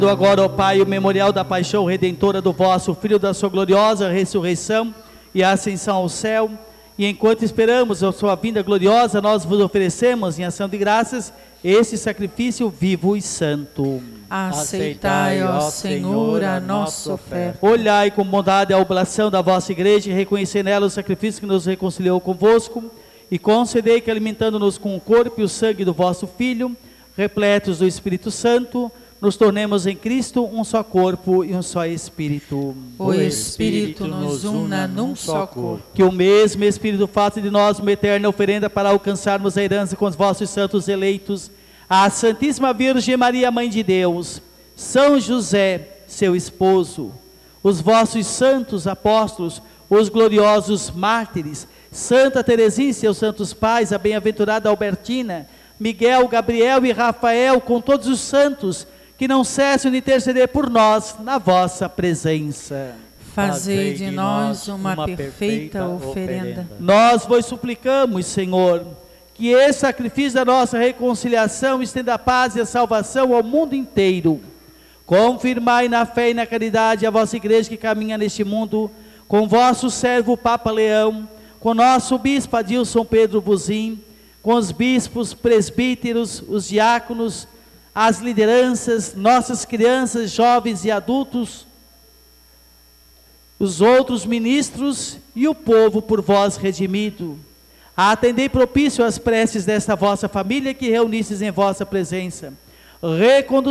Agora, ó Pai, o memorial da paixão redentora do vosso Filho, da sua gloriosa ressurreição e ascensão ao céu, e enquanto esperamos a sua vinda gloriosa, nós vos oferecemos em ação de graças este sacrifício vivo e santo. Aceitai, ó Senhor, a nossa oferta. Olhai com bondade a oblação da vossa igreja e reconhecei nela o sacrifício que nos reconciliou convosco, e concedei que, alimentando-nos com o corpo e o sangue do vosso Filho, repletos do Espírito Santo, nos tornemos em Cristo um só corpo e um só Espírito. O Espírito nos una num só corpo. Que o mesmo Espírito faça de nós uma eterna oferenda para alcançarmos a herança com os vossos santos eleitos, a Santíssima Virgem Maria, Mãe de Deus, São José, seu esposo, os vossos santos apóstolos, os gloriosos mártires, Santa Teresinha e seus santos pais, a bem-aventurada Albertina, Miguel, Gabriel e Rafael, com todos os santos, que não cessem de interceder por nós na vossa presença. Fazei de nós uma perfeita oferenda. Nós vos suplicamos, Senhor, que esse sacrifício da nossa reconciliação estenda a paz e a salvação ao mundo inteiro. Confirmai na fé e na caridade a vossa igreja que caminha neste mundo, com vosso servo Papa Leão, com nosso bispo Adilson Pedro Buzim, com os bispos, presbíteros, os diáconos, as lideranças, nossas crianças, jovens e adultos, os outros ministros e o povo por vós redimido. Atendei propício às preces desta vossa família que reunistes em vossa presença.